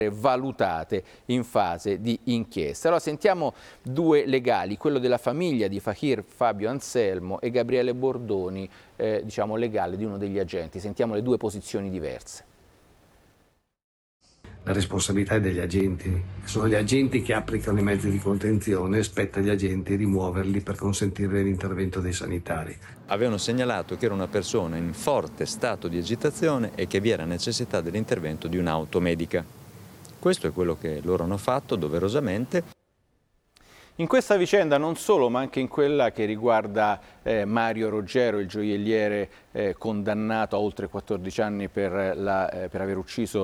valutate in fase di inchiesta. Allora sentiamo due legali, quello della famiglia di Fahir Fabio Anselmo e Gabriele Bordoni, diciamo legale di uno degli agenti. Sentiamo le due posizioni diverse. La responsabilità è degli agenti, sono gli agenti che applicano i mezzi di contenzione, spetta agli agenti rimuoverli per consentire l'intervento dei sanitari. Avevano segnalato che era una persona in forte stato di agitazione e che vi era necessità dell'intervento di un'auto medica. Questo è quello che loro hanno fatto doverosamente. In questa vicenda non solo, ma anche in quella che riguarda Mario Roggero, il gioielliere condannato a oltre 14 anni per aver ucciso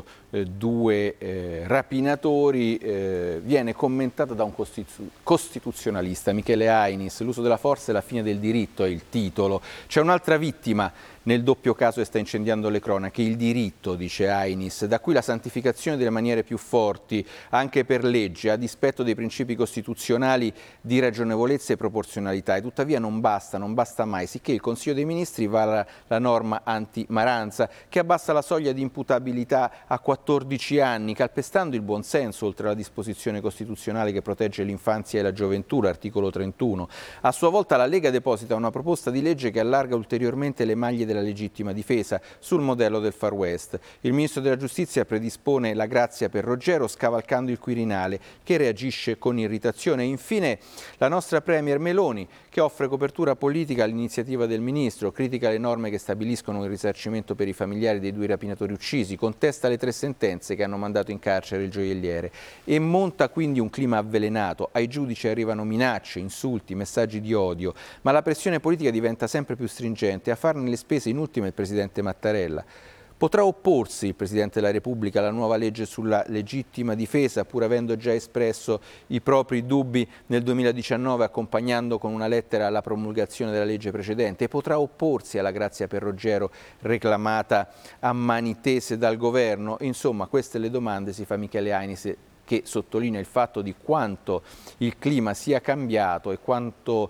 due rapinatori, viene commentata da un costituzionalista, Michele Ainis. L'uso della forza è la fine del diritto, è il titolo. C'è un'altra vittima nel doppio caso che sta incendiando le cronache, il diritto, dice Ainis, da cui la santificazione delle maniere più forti, anche per legge, a dispetto dei principi costituzionali di ragionevolezza e proporzionalità. E tuttavia non basta mai, sicché il Consiglio dei Ministri vara la norma anti-Maranza, che abbassa la soglia di imputabilità a 14 anni, calpestando il buonsenso, oltre alla disposizione costituzionale che protegge l'infanzia e la gioventù, l'articolo 31. A sua volta la Lega deposita una proposta di legge che allarga ulteriormente le maglie della legittima difesa sul modello del Far West. Il Ministro della Giustizia predispone la grazia per Roggero scavalcando il Quirinale, che reagisce con irritazione. E infine la nostra Premier Meloni, che offre copertura politica all'iniziativa del Ministro, critica le norme che stabiliscono il risarcimento per i familiari dei due rapinatori uccisi, contesta le 3 sentenze che hanno mandato in carcere il gioielliere e monta quindi un clima avvelenato. Ai giudici arrivano minacce, insulti, messaggi di odio, ma la pressione politica diventa sempre più stringente, a farne le spese in ultimo il Presidente Mattarella. Potrà opporsi il Presidente della Repubblica alla nuova legge sulla legittima difesa, pur avendo già espresso i propri dubbi nel 2019, accompagnando con una lettera la promulgazione della legge precedente? E potrà opporsi alla grazia per Roggero reclamata a mani tese dal governo? Insomma, queste le domande si fa Michele Ainis, che sottolinea il fatto di quanto il clima sia cambiato e quanto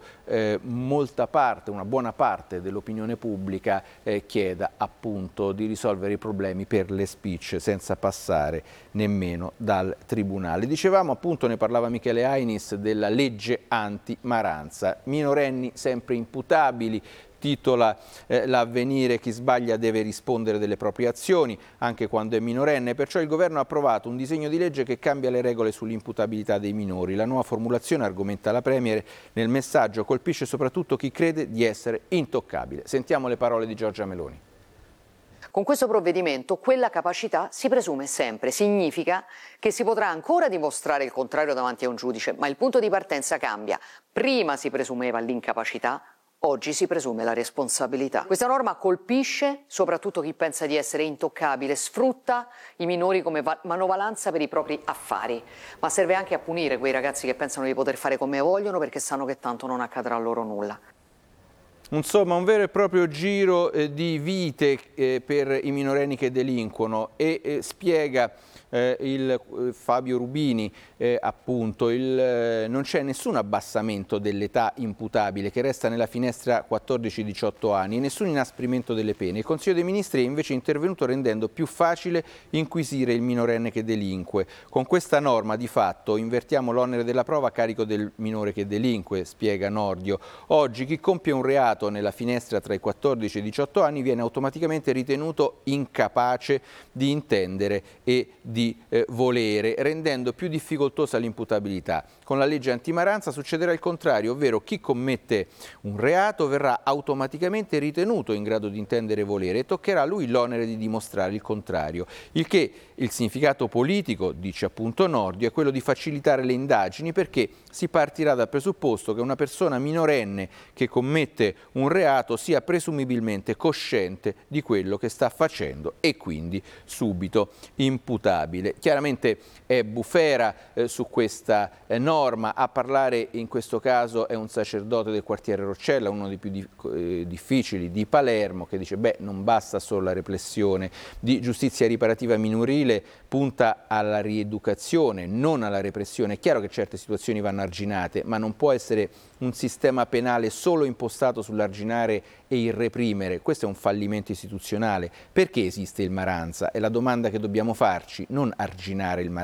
una buona parte dell'opinione pubblica chieda appunto di risolvere i problemi per le speech senza passare nemmeno dal tribunale. Dicevamo appunto, ne parlava Michele Ainis, della legge anti-Maranza, minorenni sempre imputabili. Titola l'Avvenire: chi sbaglia deve rispondere delle proprie azioni, anche quando è minorenne. Perciò il governo ha approvato un disegno di legge che cambia le regole sull'imputabilità dei minori. La nuova formulazione, argomenta la Premier nel messaggio, colpisce soprattutto chi crede di essere intoccabile. Sentiamo le parole di Giorgia Meloni. Con questo provvedimento quella capacità si presume sempre, significa che si potrà ancora dimostrare il contrario davanti a un giudice, ma il punto di partenza cambia. Prima si presumeva l'incapacità, oggi si presume la responsabilità. Questa norma colpisce soprattutto chi pensa di essere intoccabile, sfrutta i minori come manovalanza per i propri affari, ma serve anche a punire quei ragazzi che pensano di poter fare come vogliono perché sanno che tanto non accadrà loro nulla. Insomma, un vero e proprio giro di vite per i minorenni che delinquono e spiega Fabio Rubini appunto non c'è nessun abbassamento dell'età imputabile, che resta nella finestra 14-18 anni, e nessun inasprimento delle pene. Il Consiglio dei Ministri è invece intervenuto rendendo più facile inquisire il minorenne che delinque. Con questa norma di fatto invertiamo l'onere della prova a carico del minore che delinque, spiega Nordio. Oggi chi compie un reato nella finestra tra i 14 e i 18 anni viene automaticamente ritenuto incapace di intendere e di volere, rendendo più difficoltosa l'imputabilità. Con la legge anti-Maranza succederà il contrario, ovvero chi commette un reato verrà automaticamente ritenuto in grado di intendere e volere e toccherà a lui l'onere di dimostrare il contrario. Il che il significato politico, dice appunto Nordio, è quello di facilitare le indagini, perché si partirà dal presupposto che una persona minorenne che commette un reato sia presumibilmente cosciente di quello che sta facendo e quindi subito imputabile. Chiaramente è bufera su questa norma. A parlare in questo caso è un sacerdote del quartiere Roccella, uno dei più difficili di Palermo, che dice non basta solo la repressione di giustizia riparativa minorile, punta alla rieducazione, non alla repressione. È chiaro che certe situazioni vanno arginate, ma non può essere un sistema penale solo impostato sull'arginare e il reprimere. Questo è un fallimento istituzionale. Perché esiste il Maranza? È la domanda che dobbiamo farci, non arginare il Maranza.